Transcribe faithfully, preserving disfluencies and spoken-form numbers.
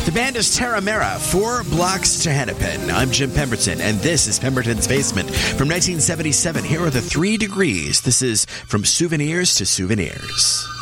The band is Terra Mera, Four Blocks to Hennepin. I'm Jim Pemberton, and this is Pemberton's Basement from nineteen seventy-seven. Here are the three degrees. This is From Souvenirs to Souvenirs.